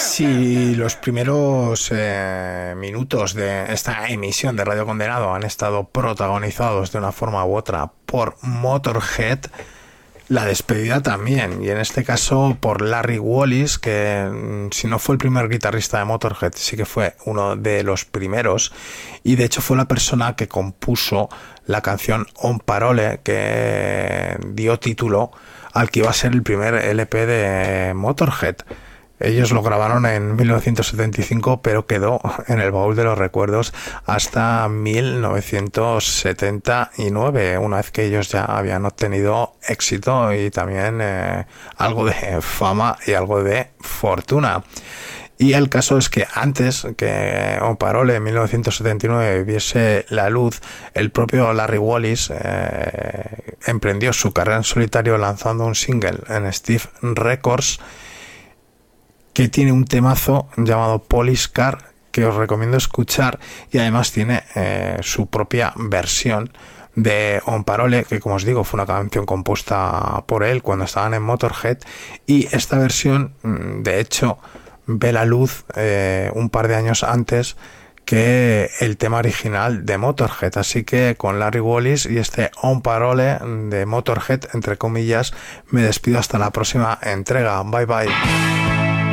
Si los primeros minutos de esta emisión de Radio Condenado han estado protagonizados de una forma u otra por Motorhead, la despedida también, y en este caso por Larry Wallis, que si no fue el primer guitarrista de Motorhead, sí que fue uno de los primeros, y de hecho fue la persona que compuso la canción On Parole, que dio título al que iba a ser el primer LP de Motorhead. Ellos lo grabaron en 1975, pero quedó en el baúl de los recuerdos hasta 1979, una vez que ellos ya habían obtenido éxito y también algo de fama y algo de fortuna. Y el caso es que antes que On Parole en 1979 viese la luz, el propio Larry Wallis emprendió su carrera en solitario lanzando un single en Steve Records, que tiene un temazo llamado Police Car, que os recomiendo escuchar, y además tiene su propia versión de On Parole, que como os digo fue una canción compuesta por él cuando estaban en Motorhead, y esta versión de hecho ve la luz un par de años antes que el tema original de Motorhead. Así que con Larry Wallis y este On Parole de Motorhead, entre comillas, me despido hasta la próxima entrega. Bye bye.